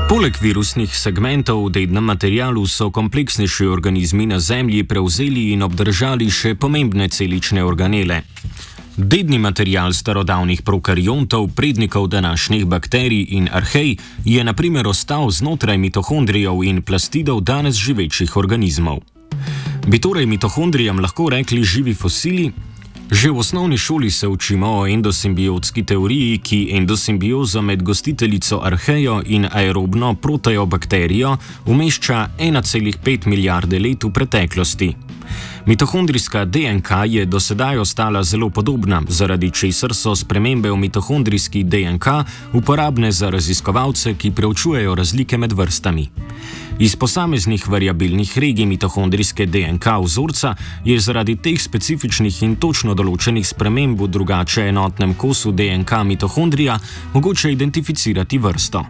Poleg virusnih segmentov v dednem materialu so kompleksnejši organizmi na Zemlji prevzeli in obdržali še pomembne celične organele. Dedni material starodavnih prokariontov, prednikov današnjih bakterij in arhej, je na primer ostal znotraj mitohondrijev in plastidov danes živečih organizmov. Bi torej mitohondrijem lahko rekli živi fosili? Že v osnovni šoli se učimo o endosimbiotski teoriji, ki endosimbiozo med gostiteljico arhejo in aerobno proteobakterijo umešča 1,5 milijarde let v preteklosti. Mitohondrijska DNK je do sedaj ostala zelo podobna, zaradi česar so spremembe v mitohondrijski DNK uporabne za raziskovalce, ki preučujejo razlike med vrstami. Iz posameznih variabilnih regij mitohondrijske DNK vzorca je zaradi teh specifičnih in točno določenih sprememb v drugače enotnem kosu DNK mitohondrija mogoče identificirati vrsto.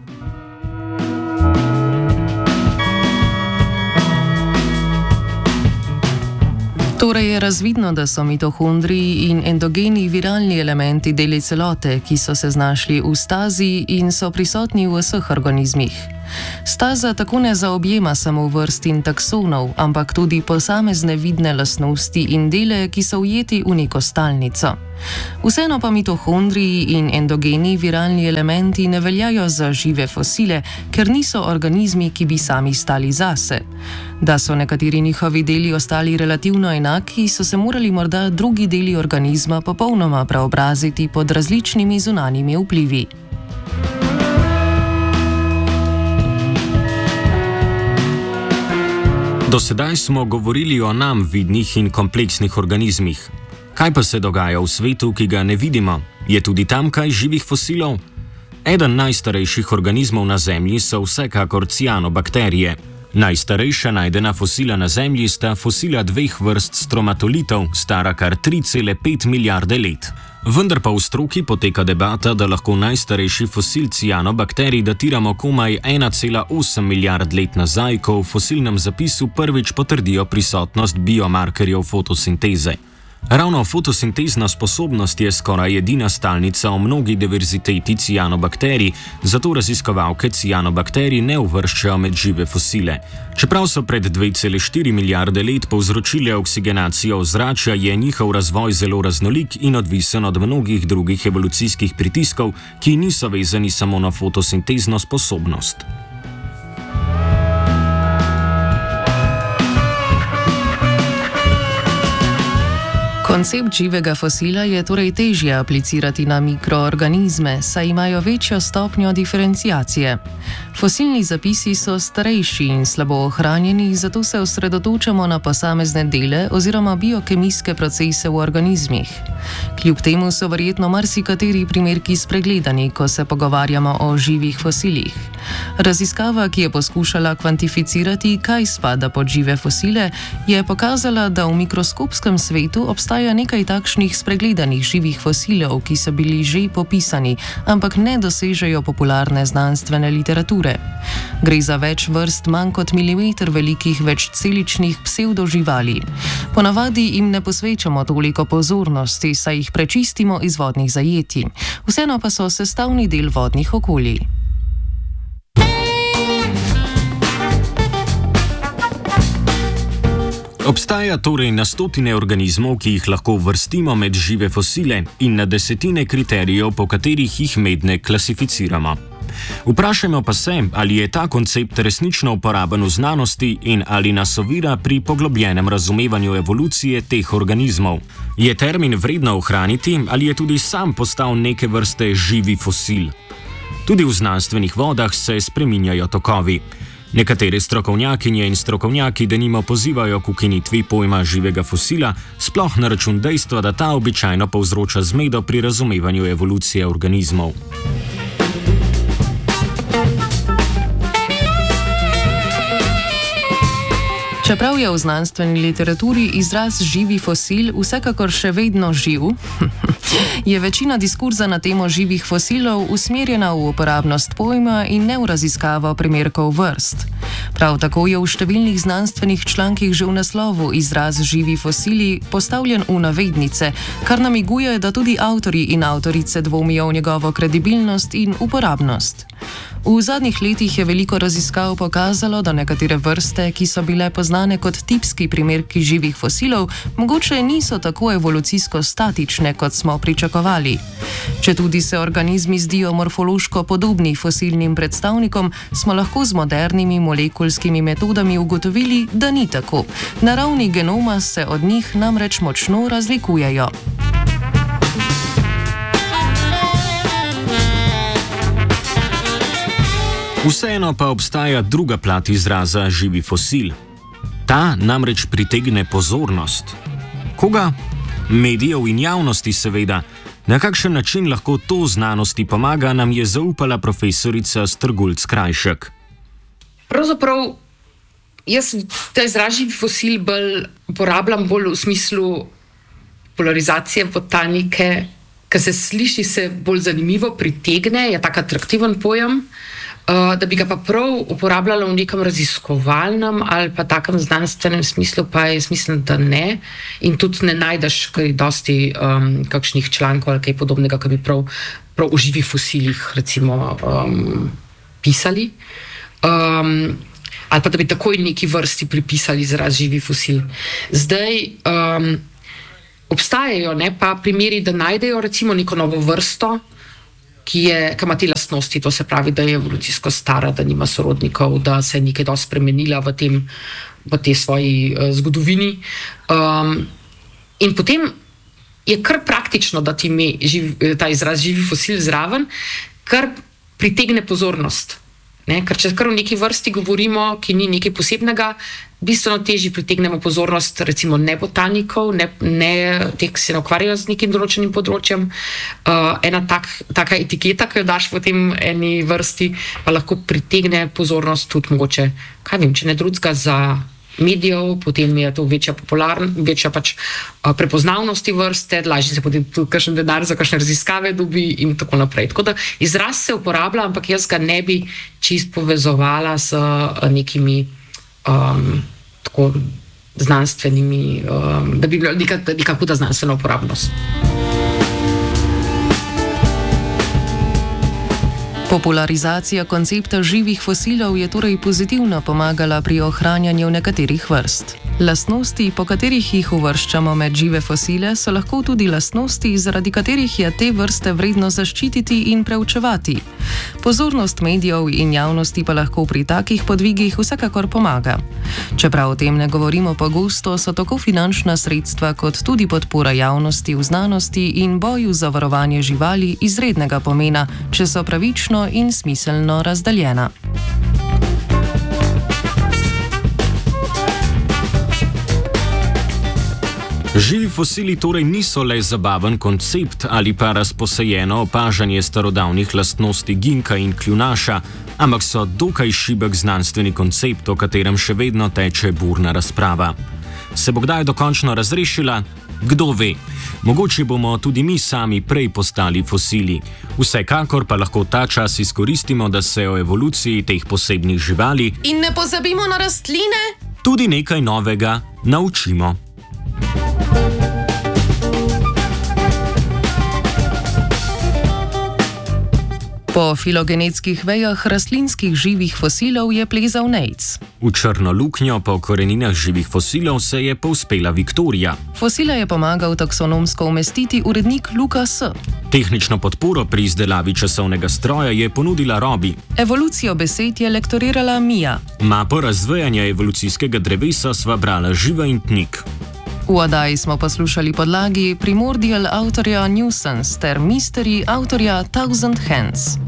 Torej je razvidno, da so mitohondriji in endogeni viralni elementi deli celote, ki so se znašli v stazi in so prisotni v vseh organizmih. Staza tako ne zaobjema samo vrst in taksonov, ampak tudi posamezne vidne lastnosti in dele, ki so ujeti v neko stalnico. Vseeno pa mitohondriji in endogeni viralni elementi ne veljajo za žive fosile, ker niso organizmi, ki bi sami stali zase. Da so nekateri njihovi deli ostali relativno enaki, so se morali morda drugi deli organizma popolnoma preobraziti pod različnimi zunanjimi vplivi. Do sedaj smo govorili o nam vidnih in kompleksnih organizmih. Kaj pa se dogaja v svetu, ki ga ne vidimo? Je tudi tam kaj živih fosilov? Eden najstarejših organizmov na Zemlji so vsekakor cianobakterije. Najstarejša najdena fosila na Zemlji sta fosila dveh vrst stromatolitov, stara kar 3,5 milijarde let. Vendar pa v stroki poteka debata, da lahko najstarejši fosil cianobakterij datiramo komaj 1,8 milijard let nazaj, ko v fosilnem zapisu prvič potrdijo prisotnost biomarkerjev fotosinteze. Ravno fotosintezna sposobnost je skoraj edina stalnica v mnogi diverziteti cianobakterij, zato raziskovalke cianobakterij ne uvrščajo med žive fosile. Čeprav so pred 2,4 milijarde let povzročile oksigenacijo ozračja, je njihov razvoj zelo raznolik in odvisen od mnogih drugih evolucijskih pritiskov, ki niso vezani samo na fotosintezno sposobnost. Koncept živega fosila je torej težje aplicirati na mikroorganizme, saj imajo večjo stopnjo diferenciacije. Fosilni zapisi so starejši in slabo ohranjeni, zato se osredotočamo na posamezne dele oziroma biokemijske procese v organizmih. Kljub temu so verjetno marsikateri primerki spregledani, ko se pogovarjamo o živih fosilih. Raziskava, ki je poskušala kvantificirati, kaj spada pod žive fosile, je pokazala, da v mikroskopskem svetu obstaja nekaj takšnih spregledanih živih fosilov, ki so bili že popisani, ampak ne dosežejo popularne znanstvene literature. Gre za več vrst manj kot milimeter velikih večceličnih psevdoživali. Ponavadi jim ne posvečamo toliko pozornosti, saj jih prečistimo iz vodnih zajetij. Vseeno pa so sestavni del vodnih okolij. Obstaja torej na stotine organizmov, ki jih lahko vrstimo med žive fosile, in na desetine kriterijev, po katerih jih medne klasificiramo. Vprašajmo pa se, ali je ta koncept resnično uporaben v znanosti in ali nas ovira pri poglobljenem razumevanju evolucije teh organizmov. Je termin vredno ohraniti ali je tudi sam postal neke vrste živi fosil? Tudi v znanstvenih vodah se spreminjajo tokovi. Nekatere strokovnjakinje in strokovnjaki denimo pozivajo k ukinitvi pojma živega fosila, sploh na račun dejstva, da ta običajno povzroča zmedo pri razumevanju evolucije organizmov. Čeprav je v znanstveni literaturi izraz živi fosil vsekakor še vedno živ, je večina diskurza na temo živih fosilov usmerjena v uporabnost pojma in ne v raziskavo primerkov vrst. Prav tako je v številnih znanstvenih člankih že v naslovu izraz živi fosili postavljen v navednice, kar namiguje, da tudi avtorji in avtorice dvomijo v njegovo kredibilnost in uporabnost. V zadnjih letih je veliko raziskav pokazalo, da nekatere vrste, ki so bile poznane kot tipski primerki živih fosilov, mogoče niso tako evolucijsko statične, kot smo pričakovali. Četudi se organizmi zdijo morfološko podobni fosilnim predstavnikom, smo lahko z modernimi molekulskimi metodami ugotovili, da ni tako. Na ravni genoma se od njih namreč močno razlikujejo. Vseeno pa obstaja druga plat izraza živi fosil. Ta namreč pritegne pozornost. Koga? Medijev in javnosti seveda. Na kakšen način lahko to znanosti pomaga, nam je zaupala profesorica Strgulc-Krajšek. Pravzaprav, jaz ta izraz živi fosil uporabljam bolj v smislu polarizacije botanike, ker se sliši se bolj zanimivo, pritegne, je tak atraktiven pojem, da bi ga pa prav uporabljala v nekem raziskovalnem ali pa takem znanstvenem smislu, pa jaz mislim, da ne. In tudi ne najdeš kaj dosti kakšnih člankov ali kaj podobnega, ki bi prav o živih fosilih recimo pisali. Ali pa da bi takoj neki vrsti pripisali izraz živi fosil. Zdaj obstajajo pa primeri, da najdejo recimo neko novo vrsto, ki ima te lastnosti, to se pravi, da je evolucijsko stara, da nima sorodnikov, da se je nekaj dosti spremenila v tej svoji zgodovini. In potem je kar praktično, da ti ta izraz živi fosil zraven, kar pritegne pozornost. Ker če kar o neki vrsti govorimo, ki ni nekaj posebnega, bistveno težje pritegnemo pozornost recimo ne botanikov, ne teh, ki se ne ukvarjajo z nekim določenim področjem. Ena taka etiketa, ki jo daš v tem eni vrsti, pa lahko pritegne pozornost tudi mogoče, če ne drugega za medijev, potem je to večja pač prepoznavnosti vrste, lažje se potem tudi kakšen denar za kakšne raziskave dobi in tako naprej. Tako da izraz se uporablja, ampak jaz ga ne bi čist povezovala s nekimi tako znanstvenimi, da bi bila neka huda znanstvena uporabnost. Popularizacija koncepta živih fosilov je torej pozitivno pomagala pri ohranjanju nekaterih vrst. Lastnosti, po katerih jih uvrščamo med žive fosile, so lahko tudi lastnosti, zaradi katerih je te vrste vredno zaščititi in preučevati. Pozornost medijev in javnosti pa lahko pri takih podvigih vsekakor pomaga. Čeprav o tem ne govorimo pogosto, so tako finančna sredstva kot tudi podpora javnosti v znanosti in boju za varovanje živali izrednega pomena, če so pravično in smiselno razdeljena. Živi fosili torej niso le zabaven koncept ali pa razposajeno opažanje starodavnih lastnosti ginka in kljunaša, ampak so dokaj šibek znanstveni koncept, o katerem še vedno teče burna razprava. Se bo kdaj dokončno razrešila? Kdo ve? Mogoče bomo tudi mi sami prej postali fosili. Vsekakor pa lahko ta čas izkoristimo, da se o evoluciji teh posebnih živali in ne pozabimo na rastline tudi nekaj novega naučimo. Po filogenetskih vejah rastlinskih živih fosilov je plezal Nejc. V črno luknjo po koreninah živih fosilov se je povzpela Viktorija. Fosile je pomagal taksonomsko umestiti urednik Luka S. Tehnično podporo pri izdelavi časovnega stroja je ponudila Robi. Evolucijo besed je lektorirala Mija. Mapo razvejanja evolucijskega drevesa sva brala Živa in Tnik. V oddaji smo poslušali podlagi Primordial avtorja Nuisance ter Mystery avtorja Thousand Hands.